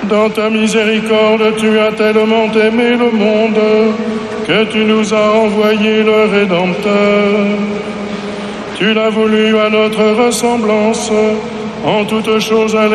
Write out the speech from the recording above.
Dans ta miséricorde, tu as tellement aimé le monde que tu nous as envoyé le Rédempteur. Tu l'as voulu à notre ressemblance, en toutes choses à